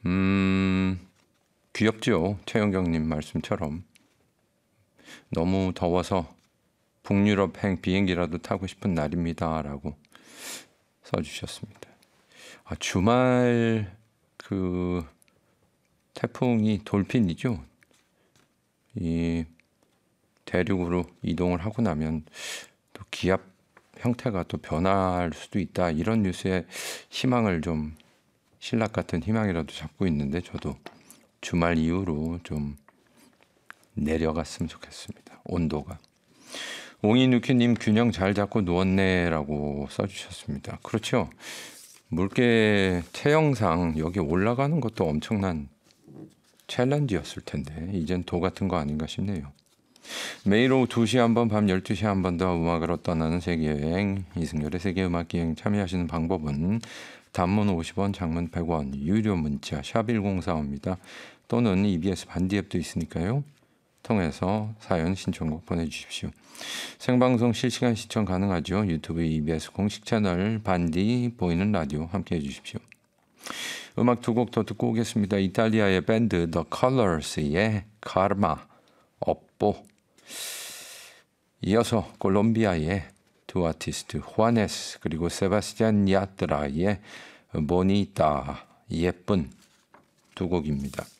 귀엽죠. 최영경님 말씀처럼. 너무 더워서 북유럽행 비행기라도 타고 싶은 날입니다. 라고 써주셨습니다. 주말 그 태풍이 돌핀이죠. 이 대륙으로 이동을 하고 나면 또 기압 형태가 또 변할 수도 있다. 이런 뉴스에 희망을 좀 신락 같은 희망이라도 잡고 있는데 저도 주말 이후로 좀 내려갔으면 좋겠습니다. 온도가. 옹이누키님 균형 잘 잡고 누웠네라고 써주셨습니다. 그렇죠. 물개 체형상 여기 올라가는 것도 엄청난 챌린지였을 텐데 이젠 도 같은 거 아닌가 싶네요. 매일 오후 2시 한 번, 밤 12시에 한 번 더 음악으로 떠나는 세계여행 이승열의 세계음악여행 참여하시는 방법은 단문 50원, 장문 100원, 유료 문자 샵 1045입니다. 또는 EBS 반디 앱도 있으니까요. 통해서 사연 신청곡 보내주십시오. 생방송 실시간 시청 가능하죠. 유튜브 EBS 공식 채널 반디 보이는 라디오 함께해 주십시오. 음악 두 곡 더 듣고 오겠습니다. 이탈리아의 밴드 The Colors의 카르마, 업보. 이어서 콜롬비아의 두 아티스트 후아네스 그리고 세바스찬 야트라의 보니타, 예쁜 두 곡입니다.